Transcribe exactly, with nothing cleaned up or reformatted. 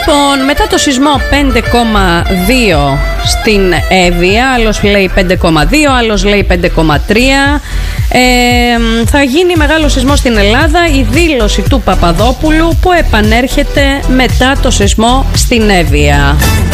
Λοιπόν, μετά το σεισμό πέντε κόμμα δύο στην Εύβοια, άλλος λέει πέντε κόμμα δύο, άλλος λέει πέντε κόμμα τρία. Ε, θα γίνει μεγάλο σεισμό στην Ελλάδα, η δήλωση του Παπαδόπουλου που επανέρχεται μετά το σεισμό στην Εύβοια.